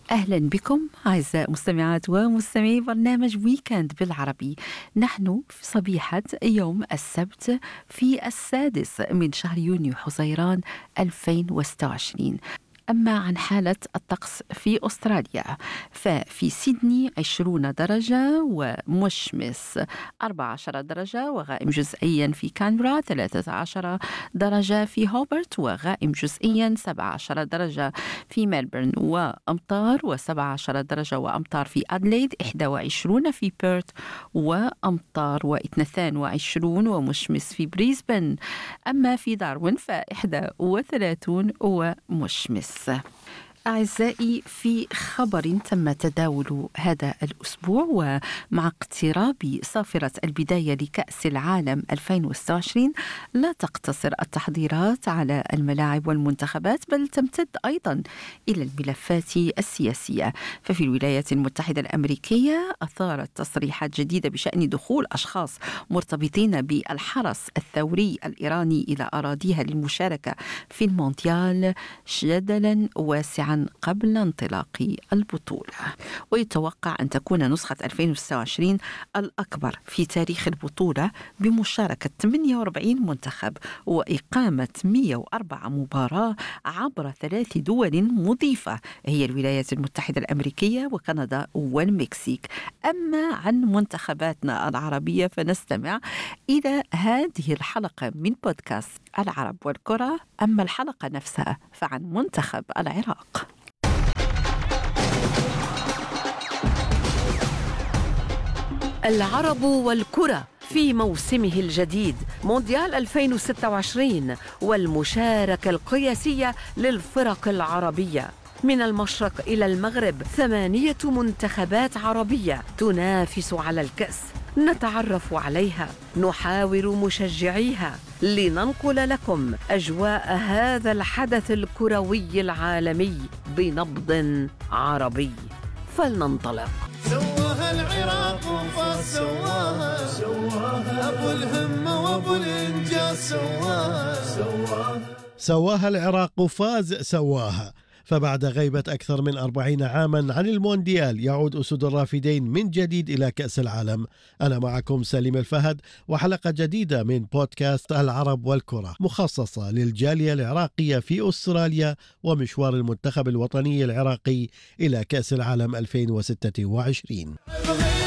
أهلا بكم أعزائي مستمعات ومستمعي برنامج ويكند بالعربي. نحن في صبيحة يوم السبت في 6 من شهر يونيو حزيران 2026. أما عن حالة الطقس في أستراليا ففي سيدني 20 درجة ومشمس، 14 درجة وغائم جزئيا في كانبرا، 13 درجة في هوبرت وغائم جزئيا، 17 درجة في ملبورن وأمطار، و17 درجة وأمطار في أدليد، 21 في بيرث وأمطار، و22 ومشمس في بريسبن. أما في داروين ف31 ومشمس. أعزائي، في خبر تم تداوله هذا الأسبوع ومع اقتراب صافرة البداية لكأس العالم 2026 لا تقتصر التحضيرات على الملاعب والمنتخبات، بل تمتد أيضا إلى الملفات السياسية. ففي الولايات المتحدة الأمريكية أثارت تصريحات جديدة بشأن دخول أشخاص مرتبطين بالحرس الثوري الإيراني إلى أراضيها للمشاركة في المونديال جدلا واسعا قبل انطلاق البطولة. ويتوقع أن تكون نسخة 2026 الأكبر في تاريخ البطولة بمشاركة 48 منتخب وإقامة 104 مباراة عبر 3 دول مضيفة هي الولايات المتحدة الأمريكية وكندا والمكسيك. أما عن منتخباتنا العربية فنستمع إلى هذه الحلقة من بودكاست العرب والكرة. أما الحلقة نفسها فعن منتخب العراق. العرب والكرة في موسمه الجديد مونديال 2026 والمشاركة القياسية للفرق العربية. من المشرق إلى المغرب 8 منتخبات عربية تنافس على الكأس، نتعرف عليها، نحاور مشجعيها لننقل لكم أجواء هذا الحدث الكروي العالمي بنبض عربي. فلننطلق. سواها العراق وفاز، سواها أبو الهمة وأبو الإنجاز، سواها العراق وفاز، سواها. فبعد غيبة أكثر من 40 عاما عن المونديال يعود أسود الرافدين من جديد إلى كأس العالم. أنا معكم سليم الفهد وحلقة جديدة من بودكاست العرب والكرة مخصصة للجالية العراقية في أستراليا ومشوار المنتخب الوطني العراقي إلى كأس العالم 2026.